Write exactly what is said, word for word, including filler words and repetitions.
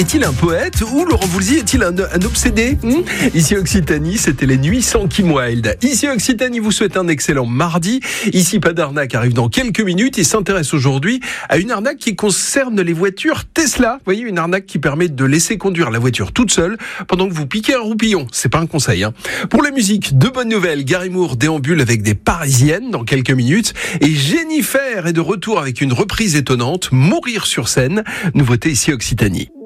est-il un poète ou Laurent Voulzy est-il un, un obsédé hmm Ici Occitanie, c'était les nuits sans Kim Wilde. Ici Occitanie vous souhaite un excellent mardi. Ici Pas d'arnaque arrive dans quelques minutes et s'intéresse aujourd'hui à une arnaque qui concerne les voitures Tesla. Vous voyez, une arnaque qui permet de laisser conduire la voiture toute seule pendant que vous piquez un roupillon. C'est pas un conseil, hein. Pour la musique, de bonnes nouvelles. Gary Moore déambule avec des Parisiennes dans quelques minutes et Jennifer est de retour avec une reprise étonnante, Mourir sur scène. Nouveauté ici Occitanie.